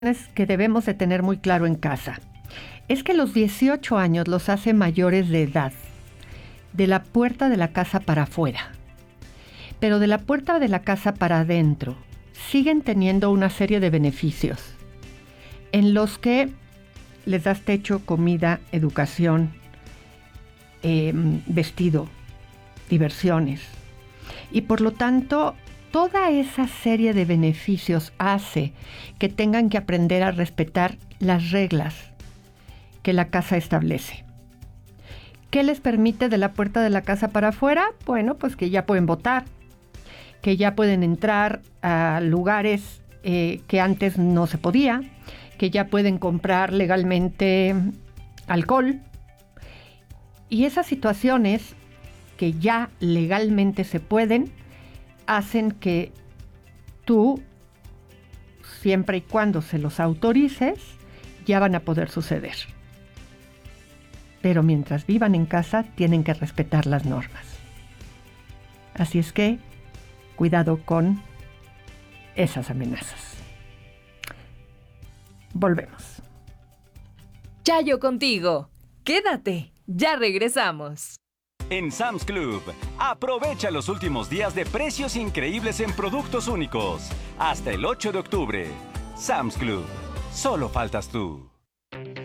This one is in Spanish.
que debemos de tener muy claro en casa es que los 18 años los hace mayores de edad, de la puerta de la casa para afuera. Pero de la puerta de la casa para adentro siguen teniendo una serie de beneficios en los que les das techo, comida, educación, vestido, diversiones. Y por lo tanto, toda esa serie de beneficios hace que tengan que aprender a respetar las reglas que la casa establece. ¿Qué les permite de la puerta de la casa para afuera? Bueno, pues que ya pueden votar, que ya pueden entrar a lugares que antes no se podía, que ya pueden comprar legalmente alcohol. Y esas situaciones que ya legalmente se pueden, hacen que tú, siempre y cuando se los autorices, ya van a poder suceder. Pero mientras vivan en casa, tienen que respetar las normas. Así es que, cuidado con esas amenazas. Volvemos. Chayo contigo. Quédate, ya regresamos. En Sam's Club, aprovecha los últimos días de precios increíbles en productos únicos. Hasta el 8 de octubre. Sam's Club, solo faltas tú.